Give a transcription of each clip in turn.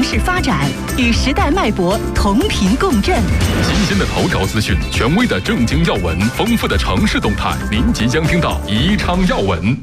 城市发展，与时代脉搏同频共振。 新鲜的头条资讯，权威的政经要闻，丰富的城市动态，您即将听到宜昌要闻。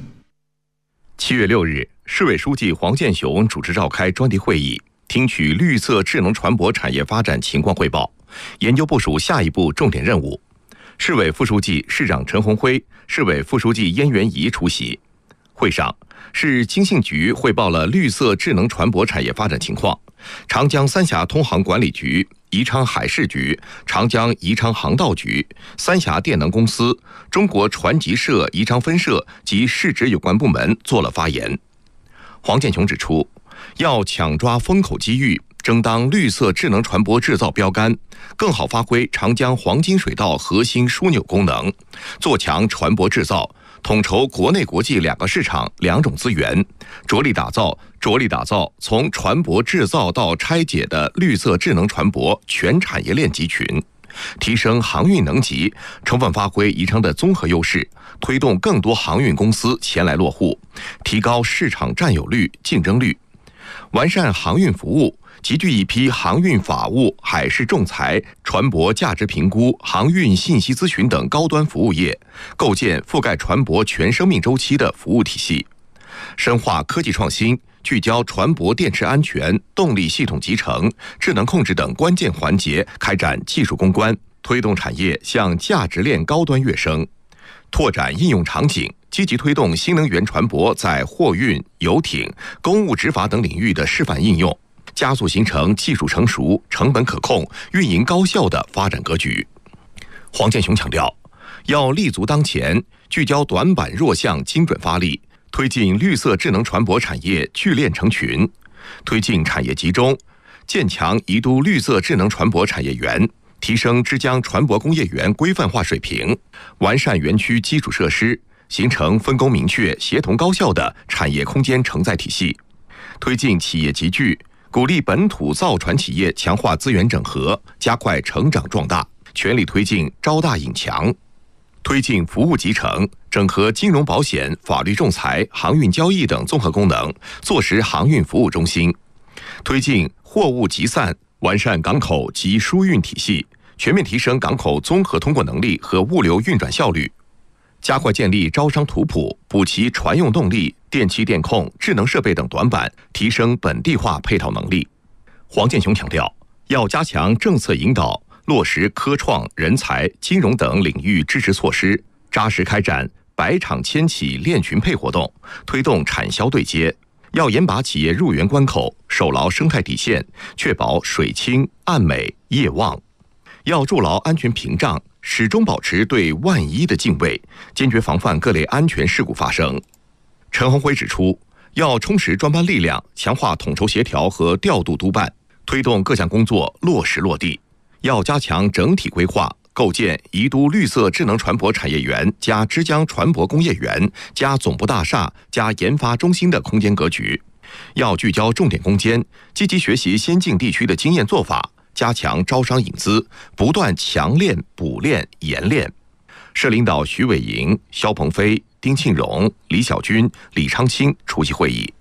7月6日，市委书记黄健雄主持召开专题会议，听取绿色智能船舶产业发展情况汇报，研究部署下一步重点任务。市委副书记、市长陈宏辉、市委副书记燕元仪出席。会上，市经信局汇报了绿色智能船舶产业发展情况。长江三峡通航管理局、宜昌海事局、长江宜昌航道局、三峡电能公司、中国船集社宜昌分社及市直有关部门做了发言。黄健雄指出，要抢抓风口机遇，争当绿色智能船舶制造标杆，更好发挥长江黄金水道核心枢纽功能，做强船舶制造，统筹国内国际2个市场2种资源，着力打造从船舶制造到拆解的绿色智能船舶全产业链集群，提升航运能级，充分发挥宜昌的综合优势，推动更多航运公司前来落户，提高市场占有率、竞争率，完善航运服务，集聚一批航运法务、海事仲裁、船舶价值评估、航运信息咨询等高端服务业，构建覆盖船舶全生命周期的服务体系，深化科技创新，聚焦船舶电池安全、动力系统集成、智能控制等关键环节，开展技术攻关，推动产业向价值链高端跃升，拓展应用场景，积极推动新能源船舶在货运、游艇、公务执法等领域的示范应用，加速形成技术成熟、成本可控、运营高效的发展格局。黄健雄强调，要立足当前，聚焦短板弱项，精准发力，推进绿色智能船舶产业聚链成群，推进产业集中，建强宜都绿色智能船舶产业园，提升之江船舶工业园规范化水平，完善园区基础设施，形成分工明确、协同高效的产业空间承载体系，推进企业集聚，鼓励本土造船企业强化资源整合，加快成长壮大，全力推进招大引强，推进服务集成，整合金融保险、法律仲裁、航运交易等综合功能，坐实航运服务中心，推进货物集散，完善港口及输运体系，全面提升港口综合通过能力和物流运转效率，加快建立招商图谱，补齐船用动力、电气电控、智能设备等短板，提升本地化配套能力。黄健雄强调，要加强政策引导，落实科创、人才、金融等领域支持措施，扎实开展百厂千企链群配活动，推动产销对接。要严把企业入园关口，守牢生态底线，确保水清、岸美、业旺。要筑牢安全屏障，始终保持对万一的敬畏，坚决防范各类安全事故发生。陈宏辉指出，要充实专班力量，强化统筹协调和调度督办，推动各项工作落实落地。要加强整体规划，构建宜都绿色智能船舶产业园加之江船舶工业园加总部大厦加研发中心的空间格局。要聚焦重点攻坚，积极学习先进地区的经验做法，加强招商引资，不断强链、补链、研链。市领导徐伟莹、肖鹏飞、丁庆荣、李小军、李昌清出席会议。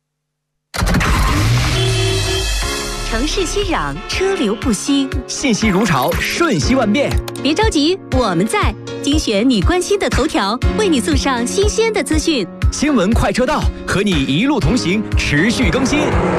城市熙攘，车流不息， 信息如潮，瞬息万变。 别着急，我们在精选你关心的头条，为你送上新鲜的资讯。 新闻快车道，和你一路同行，持续更新。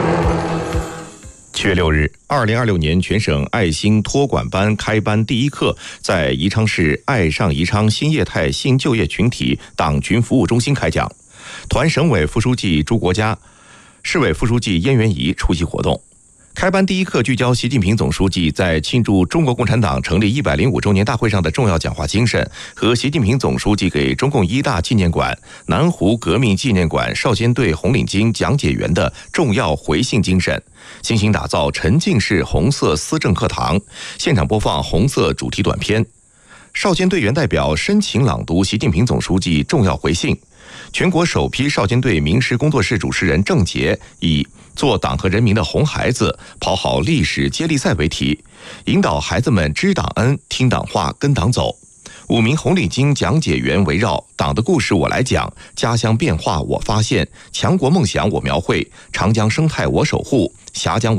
7月6日，2026年全省爱心托管班开班第一课在宜昌市爱上宜昌新业态性就业群体党群服务中心开讲，团省委副书记朱国家、市委副书记燕元仪出席活动。开班第一课聚焦习近平总书记在庆祝中国共产党成立105周年大会上的重要讲话精神和习近平总书记给中共一大纪念馆、南湖革命纪念馆少先队红领巾讲解员的重要回信精神，精心打造沉浸式红色思政课堂，现场播放红色主题短片。少先队员代表深情朗读习近平总书记重要回信。全国首批少先队名师工作室主持人郑杰以做党和人民的红孩子，跑好历史接力赛为题，引导孩子们知党恩、听党话、跟党走。5名红领巾讲解员围绕党的故事我来讲，家乡变化我发现，强国梦想我描绘，长江生态我守护，峡江